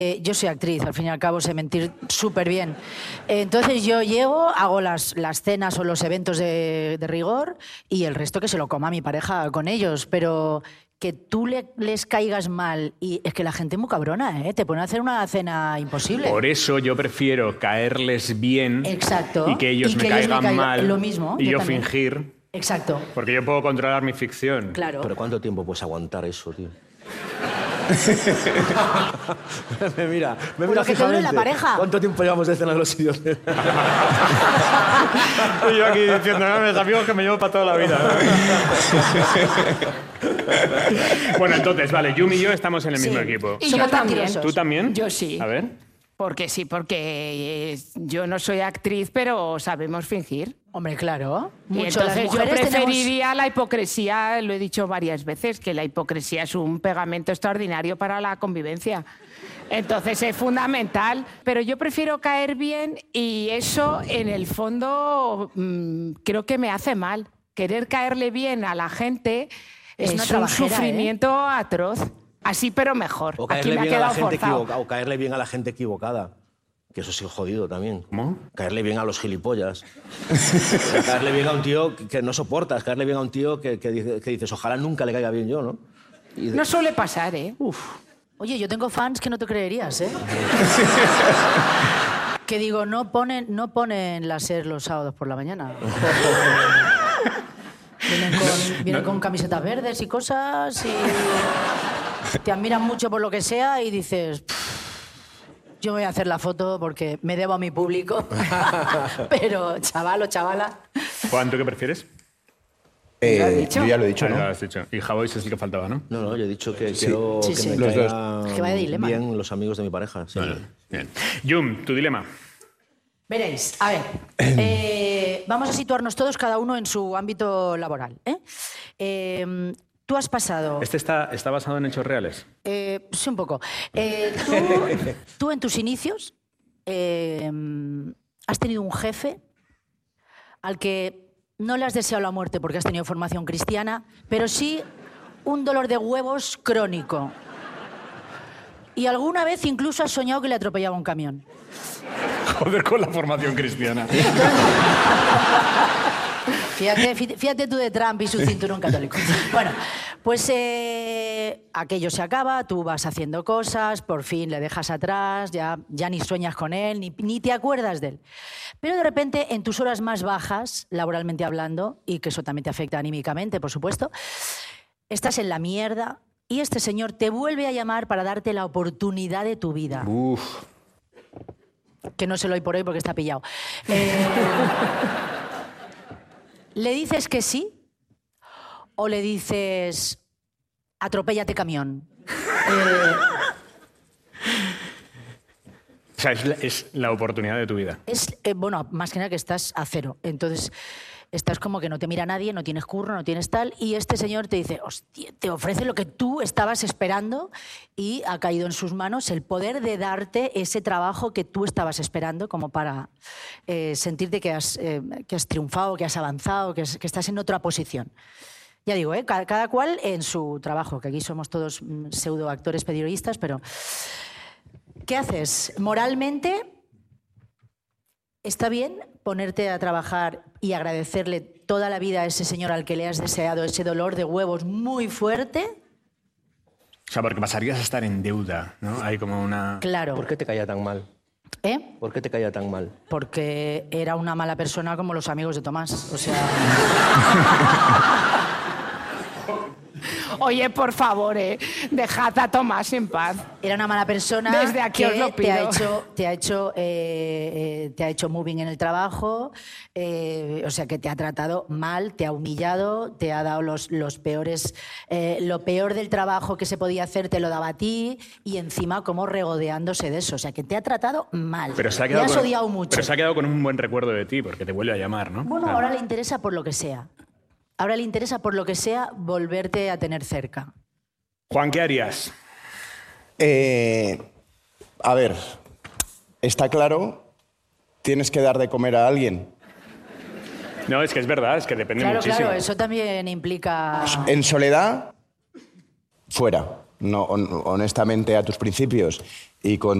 Yo soy actriz, al fin y al cabo sé mentir súper bien. Entonces yo llego, hago las cenas o los eventos de rigor y el resto que se lo coma mi pareja con ellos. Pero que tú les caigas mal y es que la gente es muy cabrona, ¿eh? Te ponen a hacer una cena imposible. Por eso yo prefiero caerles bien. Exacto. Y que ellos me caigan mal. Lo mismo. Y yo también. fingir. Exacto. Porque yo puedo controlar mi ficción. Claro. ¿Pero cuánto tiempo puedes aguantar eso, tío? me mira lo que te dure la pareja. ¿Cuánto tiempo llevamos de cena de los idiotas? Y yo aquí diciendo, no, mis amigos que me llevo para toda la vida. Bueno, entonces, vale, Yumi y yo estamos en el mismo equipo. Y yo también. ¿Tú también? Yo sí. A ver. Porque sí, porque yo no soy actriz, pero sabemos fingir. Hombre, claro. Y entonces yo preferiría la hipocresía, lo he dicho varias veces, que la hipocresía es un pegamento extraordinario para la convivencia. Entonces es fundamental, pero yo prefiero caer bien y eso en el fondo creo que me hace mal. Querer caerle bien a la gente es un sufrimiento atroz. Así, pero mejor. O caerle bien a la gente equivocada, o caerle bien a la gente equivocada. Que eso sí es jodido también. ¿Cómo? Caerle bien a los gilipollas. O sea, caerle bien a un tío que no soportas. Caerle bien a un tío que dices, ojalá nunca le caiga bien yo, ¿no? No suele pasar, ¿eh? Uf. Oye, yo tengo fans que no te creerías, ¿eh? Que digo, no ponen la SER los sábados por la mañana. Vienen con camisetas verdes y cosas y te admiran mucho por lo que sea y dices, yo voy a hacer la foto porque me debo a mi público. Pero chaval o chavala... Juan, ¿tú qué prefieres? Yo ya lo he dicho, ¿no? Ya lo has dicho. Y Javois es el que faltaba, ¿no? No, yo he dicho que quiero que me los caigan que vaya dilema. bien los amigos de mi pareja. Sí. Vale, bien. Yum, tu dilema. Veréis, a ver, vamos a situarnos todos cada uno en su ámbito laboral. Tú has pasado... ¿Este está basado en hechos reales? Sí, un poco. Tú en tus inicios has tenido un jefe al que no le has deseado la muerte porque has tenido formación cristiana, pero sí un dolor de huevos crónico. Y alguna vez incluso has soñado que le atropellaba un camión. Joder, con la formación cristiana. Fíjate tú de Trump y su cinturón católico. Bueno, pues aquello se acaba, tú vas haciendo cosas, por fin le dejas atrás, ya ni sueñas con él, ni te acuerdas de él. Pero de repente, en tus horas más bajas, laboralmente hablando, y que eso también te afecta anímicamente, por supuesto, estás en la mierda y este señor te vuelve a llamar para darte la oportunidad de tu vida. Uf. Que no se lo doy por hoy porque está pillado. ¿Le dices que sí? ¿O le dices, atropéllate camión? O sea, es la oportunidad de tu vida. Bueno, más que nada que estás a cero. Entonces, estás como que no te mira nadie, no tienes curro, no tienes tal, y este señor te dice, hostia, te ofrece lo que tú estabas esperando y ha caído en sus manos el poder de darte ese trabajo que tú estabas esperando como para sentirte que has triunfado, que has avanzado, que estás en otra posición. Ya digo, cada cual en su trabajo, que aquí somos todos pseudoactores periodistas, pero ¿qué haces? Moralmente, ¿está bien ponerte a trabajar y agradecerle toda la vida a ese señor al que le has deseado ese dolor de huevos muy fuerte? O sea, porque pasarías a estar en deuda, ¿no? Hay como una... Claro. ¿Por qué te caía tan mal? ¿Eh? ¿Por qué te caía tan mal? Porque era una mala persona como los amigos de Tomás. O sea... Oye, por favor, dejad a Tomás en paz. Era una mala persona. Desde aquí os lo pido. Te ha hecho moving en el trabajo, o sea, que te ha tratado mal, te ha humillado, te ha dado los peores... lo peor del trabajo que se podía hacer te lo daba a ti y encima como regodeándose de eso. O sea, que te ha tratado mal. Pero se ha te quedado has odiado mucho. Pero se ha quedado con un buen recuerdo de ti, porque te vuelve a llamar, ¿no? Bueno, Claro. ahora le interesa por lo que sea. Ahora le interesa por lo que sea volverte a tener cerca. Juan, ¿qué harías? A ver, está claro, tienes que dar de comer a alguien. No, es que es verdad, es que depende Claro, muchísimo. claro, eso también implica... En soledad, fuera. honestamente a tus principios y con